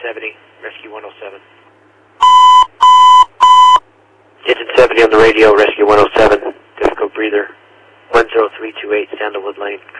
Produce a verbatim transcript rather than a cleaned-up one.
seventy, Rescue one oh seven. Engine seventy on the radio, Rescue one oh seven, difficult breather, one zero three two eight, Sandalwood Lane.